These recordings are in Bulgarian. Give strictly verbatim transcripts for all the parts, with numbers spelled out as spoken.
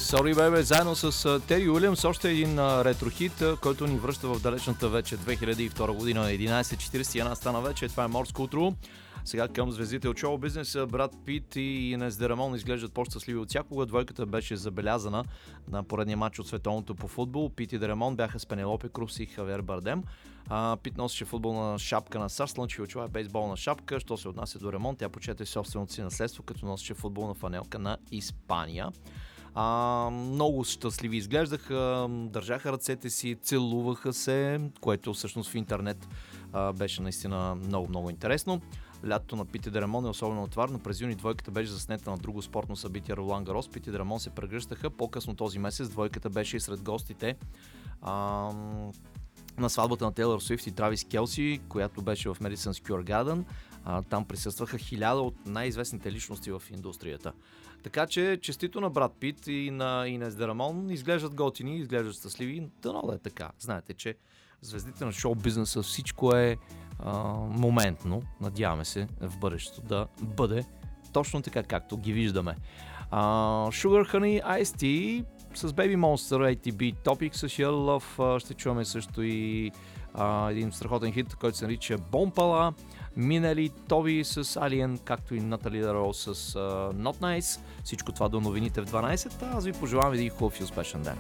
Sorry Baby, заедно с Тери Уилямс, още един ретрохит, който ни връща в далечната вече две хиляди и втора година, единайсет чиридесет и една стана вече, това е морско утро. Сега към звездите от шоу бизнеса, Брад Пит и Инес де Рамон изглеждат по-щастливи от всякога. Двойката беше забелязана на поредния матч от световното по футбол. Пит и де Рамон бяха с Пенелопе Круз и Хавиер Бардем. А, Пит носеше футболна шапка на САЩ, слънчеви очила, бейсболна шапка. Що се отнася до Рамон, тя почете собственото си наследство, като носеше футболна фанелка на Испания. А, много щастливи изглеждаха, държаха ръцете си, целуваха се, което всъщност в интернет а, беше наистина много-много интересно. Лятото на Пит и де Рамон е особено отварно. През юни двойката беше заснета на друго спортно събитие Ролан Гарос. Пит и де Рамон се прегръщаха. По-късно този месец двойката беше и сред гостите а, на сватбата на Тейлър Суифт и Травис Келси, която беше в Madison Square Garden. А, там присъстваха хиляда от най-известните личности в индустрията. Така че честито на Брад Пит и на Инес де Рамон, изглеждат готини, изглеждат щастливи. Дано да е така. Знаете, че звездите на шоу-бизнеса всичко е а, моментно. Надяваме се в бъдещето да бъде точно така, както ги виждаме. А, Sugar Honey Ice Tea с Baby Monster, ей ти би Topic с Your Love. Ще чуваме също и а, един страхотен хит, който се нарича Бомпала. Минали Тоби с Alien, както и Натали Даро с uh, Not Nice. Всичко това до новините в дванайсет. Аз ви пожелавам един хубав и успешен ден.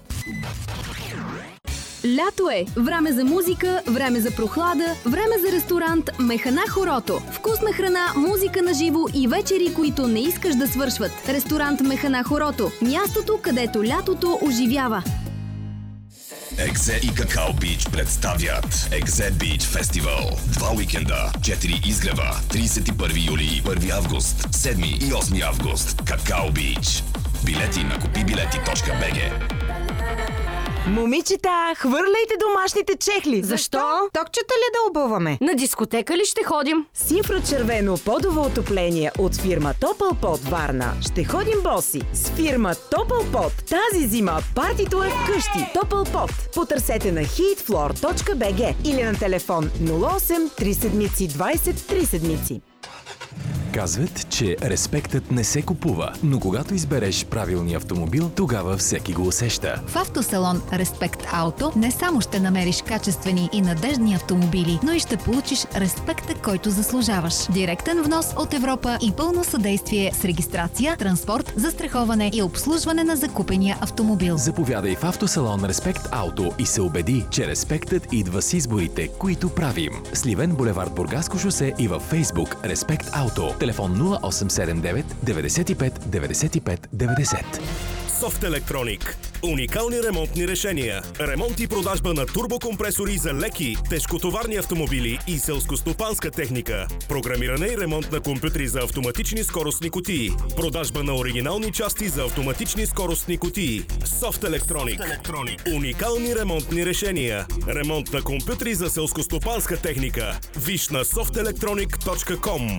Лято е! Време за музика, време за прохлада, време за ресторант Механа Хорото. Вкусна храна, музика на живо и вечери, които не искаш да свършват. Ресторант Механа Хорото. Мястото, където лятото оживява. Екзе и Какао Бич представят Екзе Бич Фестивал. Два уикенда, четири изгрева, тридесет и първи юли и първи август, седми и осми август. Какао Бич. Билети на купи билети точка би джи. Момичета, хвърляйте домашните чехли. Защо? Токчета ли да обуваме? На дискотека ли ще ходим? С инфрачервено подово отопление от фирма Топлпот Варна. Ще ходим боси. С фирма Топлпот. Тази зима партито е вкъщи. Топлпот. Потърсете на хитфлор точка би джи или на телефон нула осем три седмици двайсет три седмици. Казват, че респектът не се купува, но когато избереш правилния автомобил, тогава всеки го усеща. В автосалон Респект Ауто не само ще намериш качествени и надеждни автомобили, но и ще получиш респекта, който заслужаваш. Директен внос от Европа и пълно съдействие с регистрация, транспорт, застраховане и обслужване на закупения автомобил. Заповядай в автосалон Респект Ауто и се убеди, че респектът идва с изборите, които правим. Сливен, булевард Бургаско шосе и във Фейсбук Респект Ауто. Телефон нула осем седем девет деветдесет и пет деветдесет и пет деветдесет. Софт Електроник. Уникални ремонтни решения. Ремонт и продажба на турбокомпресори за леки, тежкотоварни автомобили и селскостопанска техника. Програмиране и ремонт на компютри за автоматични скоростни кутии. Продажба на оригинални части за автоматични скоростни кутии. Софт Електроник. Уникални ремонтни решения. Ремонт на компютри за селскостопанска техника. Виж на софт електроник точка ком.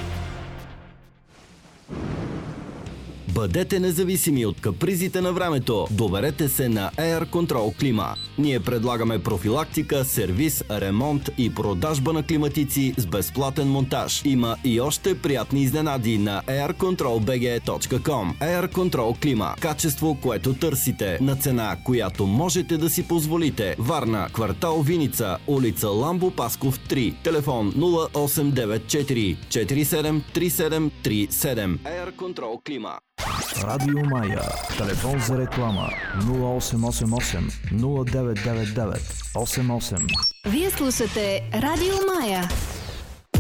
Бъдете независими от капризите на времето. Доверете се на Air Control Клима. Ние предлагаме профилактика, сервис, ремонт и продажба на климатици с безплатен монтаж. Има и още приятни изненади на ейр контрол би джи точка ком. Air Control Клима. Качество, което търсите, на цена, която можете да си позволите. Варна, квартал Виница, улица Ламбо Пасков три. Телефон нула осем девет четири четири седем три седем три седем. Air Control Клима. Радио Мая. Телефон за реклама нула осем осем осем нула девет девет девет осем осем. Вие слушате Радио Мая.